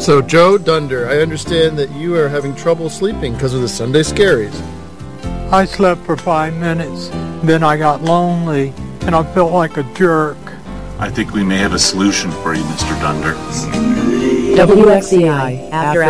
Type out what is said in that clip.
So, Joe Dunder, I understand that you are having trouble sleeping because of the Sunday Scaries. I slept for 5 minutes, then I got lonely, and I felt like a jerk. I think we may have a solution for you, Mr. Dunder. WXCI After